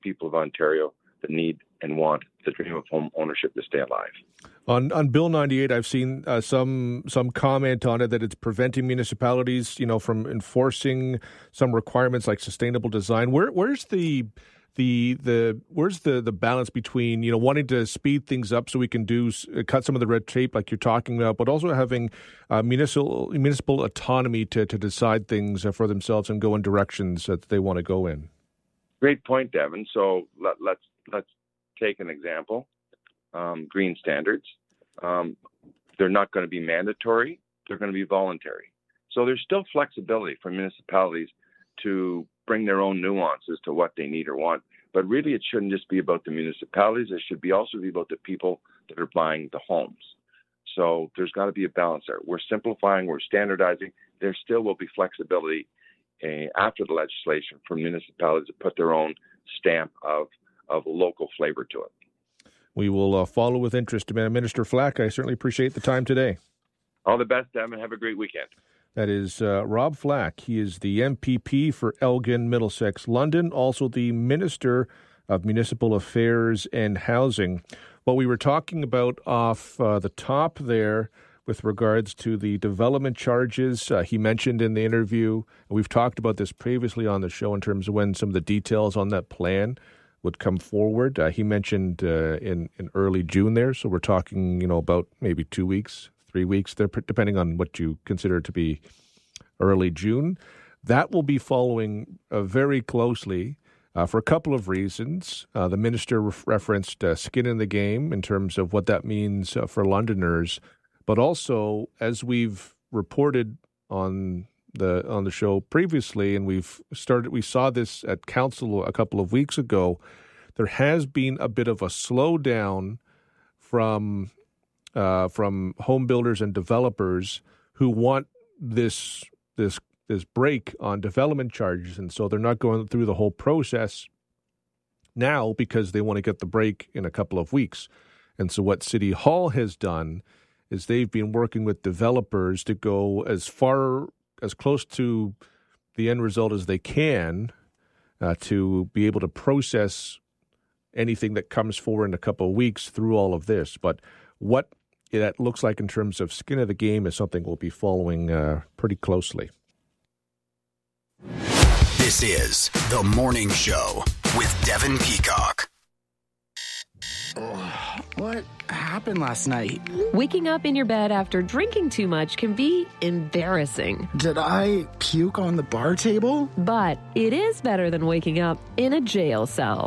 people of Ontario that need and want the dream of home ownership to stay alive. On Bill 98, I've seen some comment on it that it's preventing municipalities, from enforcing some requirements like sustainable design. Where's the balance between wanting to speed things up so we can cut some of the red tape like you're talking about, but also having municipal autonomy to decide things for themselves and go in directions that they want to go in? Great point, Devin. So let's take an example. Green standards. They're not going to be mandatory. They're going to be voluntary. So there's still flexibility for municipalities to bring their own nuances to what they need or want. But really, it shouldn't just be about the municipalities. It should also be about the people that are buying the homes. So there's got to be a balance there. We're simplifying, we're standardizing. There still will be flexibility after the legislation for municipalities to put their own stamp of local flavor to it. We will follow with interest. Minister Flack, I certainly appreciate the time today. All the best, Devin. Have a great weekend. That is Rob Flack. He is the MPP for Elgin, Middlesex, London, also the Minister of Municipal Affairs and Housing. What we were talking about off the top there with regards to the development charges, he mentioned in the interview, and we've talked about this previously on the show in terms of when some of the details on that plan would come forward. He mentioned in early June there, so we're talking, about maybe 2 weeks, 3 weeks there, depending on what you consider to be early June. That will be following very closely for a couple of reasons. The minister referenced skin in the game in terms of what that means for Londoners, but also, as we've reported on the show previously, and we saw this at council a couple of weeks ago, there has been a bit of a slowdown from home builders and developers who want this break on development charges, and so they're not going through the whole process now because they want to get the break in a couple of weeks. And so what City Hall has done is they've been working with developers to go as close to the end result as they can to be able to process anything that comes forward in a couple of weeks through all of this. But what that looks like in terms of skin of the game is something we'll be following pretty closely. This is The Morning Show with Devin Peacock. What happened last night? Waking up in your bed after drinking too much can be embarrassing. Did I puke on the bar table? But it is better than waking up in a jail cell.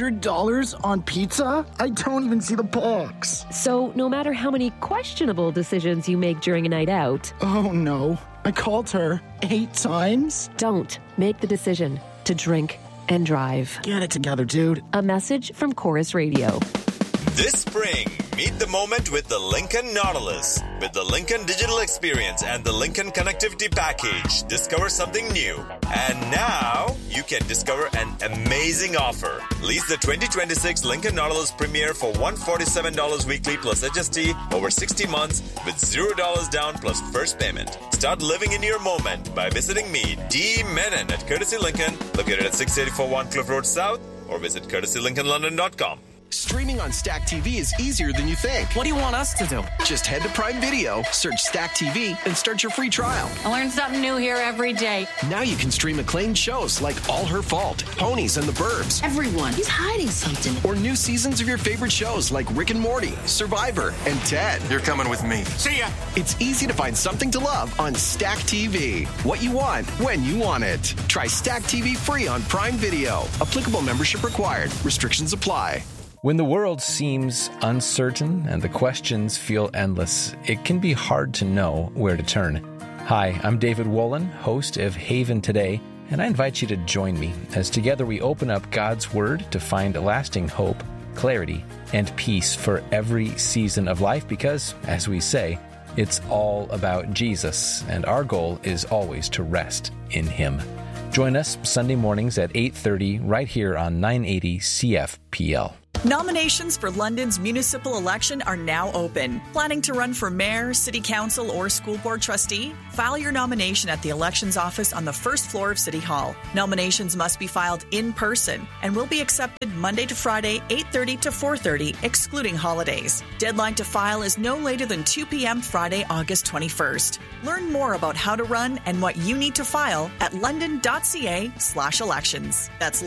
$100 on pizza? I don't even see the box. So no matter how many questionable decisions you make during a night out... Oh no, I called her 8 times? Don't make the decision to drink and drive. Get it together, dude. A message from Chorus Radio. This spring, meet the moment with the Lincoln Nautilus. With the Lincoln Digital Experience and the Lincoln Connectivity Package, discover something new. And now, you can discover an amazing offer. Lease the 2026 Lincoln Nautilus Premier for $147 weekly plus HST over 60 months with $0 down plus first payment. Start living in your moment by visiting me, D. Menon, at Courtesy Lincoln, located at 684 Cliff Road South, or visit courtesylincolnlondon.com. Streaming on Stack TV is easier than you think. What do you want us to do? Just head to Prime Video, search Stack TV, and start your free trial. I learn something new here every day. Now you can stream acclaimed shows like All Her Fault, Ponies and the Burbs. Everyone is hiding something. Or new seasons of your favorite shows like Rick and Morty, Survivor, and Ted. You're coming with me. See ya. It's easy to find something to love on Stack TV. What you want, when you want it. Try Stack TV free on Prime Video. Applicable membership required. Restrictions apply. When the world seems uncertain and the questions feel endless, it can be hard to know where to turn. Hi, I'm David Wolin, host of Haven Today, and I invite you to join me as together we open up God's Word to find lasting hope, clarity, and peace for every season of life because, as we say, it's all about Jesus, and our goal is always to rest in Him. Join us Sunday mornings at 8:30 right here on 980 CFPL. Nominations for London's municipal election are now open. Planning to run for mayor, city council, or school board trustee? File your nomination at the elections office on the first floor of City Hall. Nominations must be filed in person and will be accepted Monday to Friday, 8:30 to 4:30, excluding holidays. Deadline to file is no later than 2 p.m. Friday, August 21st. Learn more about how to run and what you need to file at london.ca/elections. That's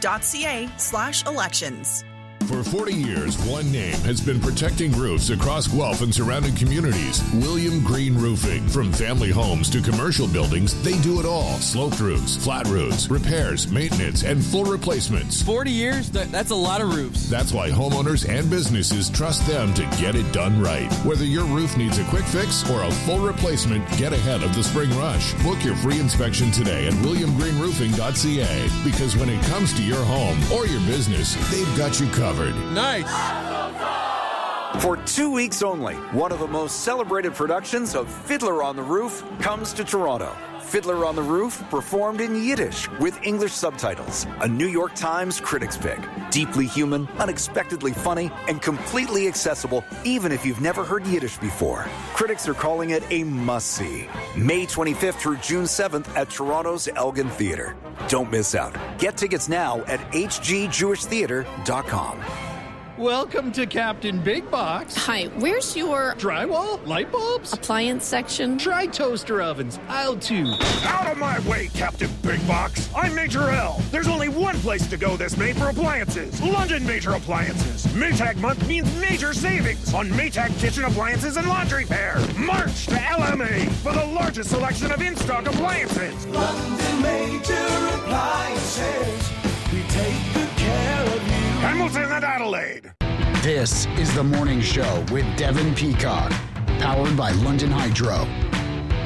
london.ca/elections. For 40 years, one name has been protecting roofs across Guelph and surrounding communities. William Green Roofing. From family homes to commercial buildings, they do it all. Sloped roofs, flat roofs, repairs, maintenance, and full replacements. 40 years? That's a lot of roofs. That's why homeowners and businesses trust them to get it done right. Whether your roof needs a quick fix or a full replacement, get ahead of the spring rush. Book your free inspection today at williamgreenroofing.ca, because when it comes to your home or your business, they've got you covered. Nice. For 2 weeks only, one of the most celebrated productions of Fiddler on the Roof comes to Toronto. Fiddler on the Roof, performed in Yiddish with English subtitles. A New York Times critics pick. Deeply human, unexpectedly funny, and completely accessible even if you've never heard Yiddish before. Critics are calling it a must-see. May 25th through June 7th at Toronto's Elgin Theatre. Don't miss out. Get tickets now at hgjewishtheatre.com. Welcome to Captain Big Box. Hi, where's your drywall, light bulbs, appliance section? Try toaster ovens, aisle 2. Out of my way, Captain Big Box. I'm Major L. There's only one place to go this May for appliances. London Major Appliances. Maytag month means major savings on Maytag kitchen appliances and laundry pair. March to LMA for the largest selection of in-stock appliances. London Major Appliances. We take good care of you. Hamilton and Adelaide. This is The Morning Show with Devin Peacock, powered by London Hydro.